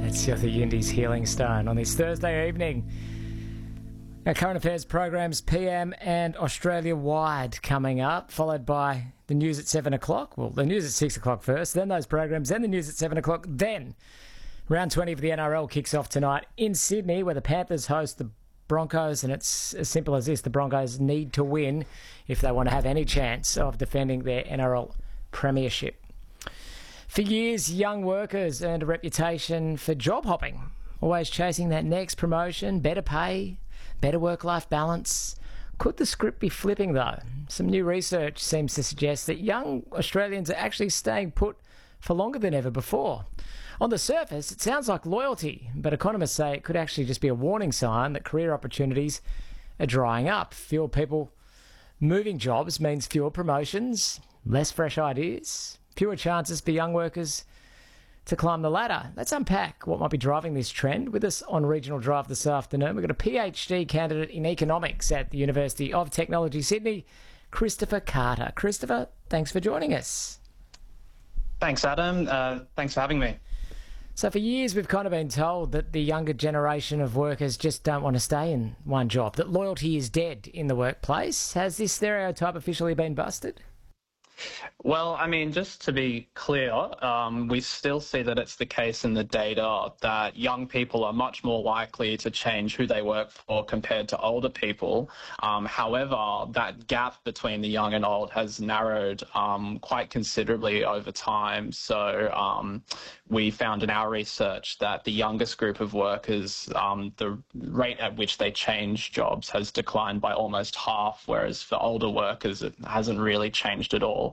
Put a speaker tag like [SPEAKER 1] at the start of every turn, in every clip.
[SPEAKER 1] It's the Yindi's Healing Stone on this Thursday evening. Our current affairs programs, PM and Australia-wide coming up, followed by the news at 7 o'clock. Well, the news at 6 o'clock first, then those programs, then the news at 7 o'clock, then round 20 for the NRL kicks off tonight in Sydney, where the Panthers host the Broncos, and it's as simple as this. The Broncos need to win if they want to have any chance of defending their NRL premiership. For years, young workers earned a reputation for job hopping, always chasing that next promotion, better pay, better work-life balance. Could the script be flipping, though? Some new research seems to suggest that young Australians are actually staying put for longer than ever before. On the surface, it sounds like loyalty, but economists say it could actually just be a warning sign that career opportunities are drying up. Fewer people moving jobs means fewer promotions, less fresh ideas, fewer chances for young workers to climb the ladder. Let's unpack what might be driving this trend. With us on Regional Drive this afternoon, we've got a PhD candidate in economics at the University of Technology, Sydney, Christopher Carter. Christopher, thanks for joining us.
[SPEAKER 2] Thanks, Adam. Thanks for having me.
[SPEAKER 1] So for years, we've kind of been told that the younger generation of workers just don't want to stay in one job, that loyalty is dead in the workplace. Has this stereotype officially been busted?
[SPEAKER 2] Well, I mean, just to be clear, we still see that it's the case in the data that young people are much more likely to change who they work for compared to older people. However, that gap between the young and old has narrowed quite considerably over time. So we found in our research that the youngest group of workers, the rate at which they change jobs has declined by almost half, whereas for older workers, it hasn't really changed at all.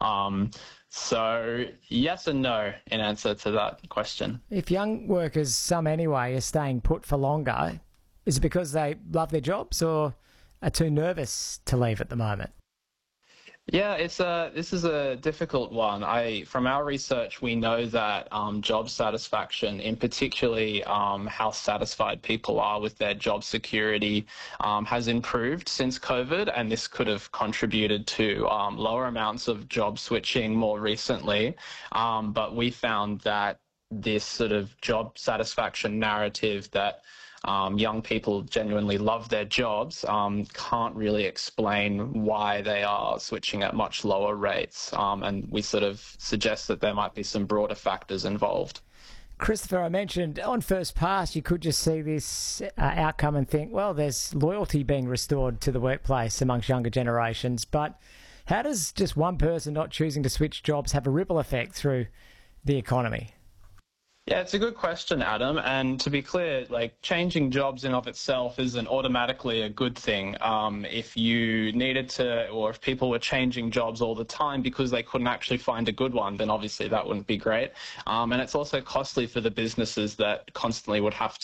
[SPEAKER 2] So yes and no in answer to that question.
[SPEAKER 1] If young workers, some anyway, are staying put for longer, is it because they love their jobs or are too nervous to leave at the moment?
[SPEAKER 2] Yeah, this is a difficult one. From our research, we know that job satisfaction, in particularly how satisfied people are with their job security, has improved since COVID, and this could have contributed to lower amounts of job switching more recently. But we found that this sort of job satisfaction narrative that young people genuinely love their jobs can't really explain why they are switching at much lower rates. And we sort of suggest that there might be some broader factors involved.
[SPEAKER 1] Christopher, I mentioned on first pass you could just see this outcome and think, well, there's loyalty being restored to the workplace amongst younger generations. But how does just one person not choosing to switch jobs have a ripple effect through the economy?
[SPEAKER 2] Yeah, it's a good question, Adam. And to be clear, like, changing jobs in of itself isn't automatically a good thing. If you needed to, or if people were changing jobs all the time because they couldn't actually find a good one, then obviously that wouldn't be great. And it's also costly for the businesses that constantly would have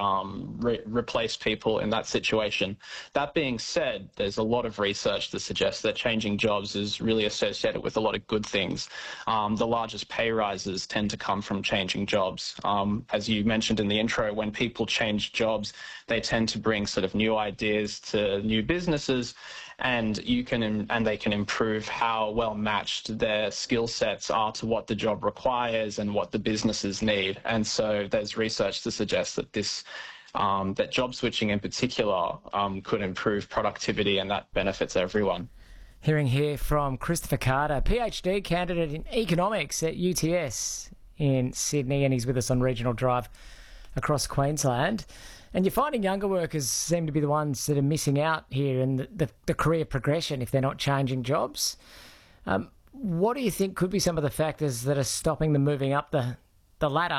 [SPEAKER 2] to replace people in that situation. That being said, there's a lot of research that suggests that changing jobs is really associated with a lot of good things. The largest pay rises tend to come from changing jobs. As you mentioned in the intro, when people change jobs, they tend to bring sort of new ideas to new businesses, and they can improve how well matched their skill sets are to what the job requires and what the businesses need. And so there's research to suggest that that job switching in particular could improve productivity, and that benefits everyone.
[SPEAKER 1] Hearing here from Christopher Carter, PhD candidate in economics at UTS in Sydney, and he's with us on Regional Drive across Queensland. And you're finding younger workers seem to be the ones that are missing out here in the career progression if they're not changing jobs. What do you think could be some of the factors that are stopping them moving up the ladder